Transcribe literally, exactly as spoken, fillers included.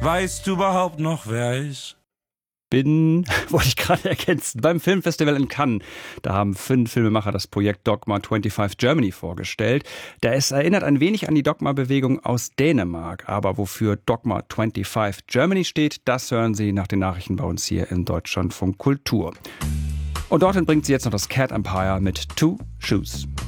Weißt du überhaupt noch, wer ist? Bin, wollte ich gerade ergänzen, beim Filmfestival in Cannes. Da haben fünf Filmemacher das Projekt Dogma fünfundzwanzig Germany vorgestellt. Da es erinnert ein wenig an die Dogma-Bewegung aus Dänemark. Aber wofür Dogma fünfundzwanzig Germany steht, das hören Sie nach den Nachrichten bei uns hier im Deutschlandfunk Kultur. Und dorthin bringt sie jetzt noch das Cat Empire mit Two Shoes.